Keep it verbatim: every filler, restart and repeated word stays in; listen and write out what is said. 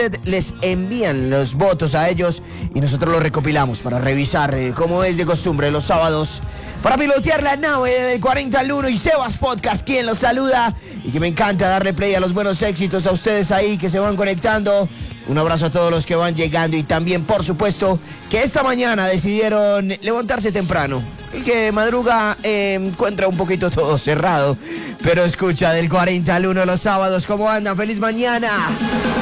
les envían los votos a ellos y nosotros los recopilamos para revisar, eh, como es de costumbre, los sábados, para pilotear la nave del cuarenta al uno. Y Sebas Podcast, quien los saluda y que me encanta darle play a los buenos éxitos a ustedes ahí que se van conectando. Un abrazo a todos los que van llegando y también, por supuesto, que esta mañana decidieron levantarse temprano. El que madruga eh, encuentra un poquito todo cerrado, pero escucha del cuarenta al uno los sábados. ¿Cómo andan? ¡Feliz mañana!